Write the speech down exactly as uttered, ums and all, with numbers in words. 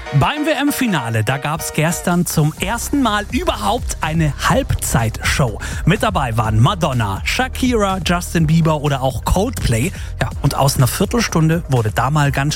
Beim W M-Finale, da gab es gestern zum ersten Mal überhaupt eine Halbzeitshow. Mit dabei waren Madonna, Shakira, Justin Bieber oder auch Coldplay. Ja, und aus einer Viertelstunde wurde da mal ganz